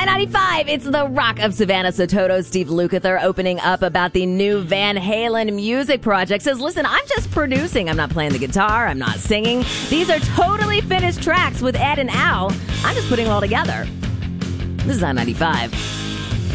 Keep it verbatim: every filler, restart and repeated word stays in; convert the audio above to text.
I ninety-five, it's the Rock of Savannah. So Toto, Steve Lukather, opening up about the new Van Halen music project. Says, listen, I'm just producing. I'm not playing the guitar. I'm not singing. These are totally finished tracks with Ed and Al. I'm just putting them all together. This is I ninety-five.